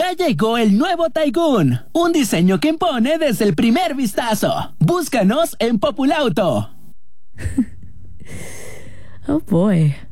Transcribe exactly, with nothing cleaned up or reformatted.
Ya llegó el nuevo Taygun, un diseño que impone desde el primer vistazo. Búscanos en Populauto. Oh boy.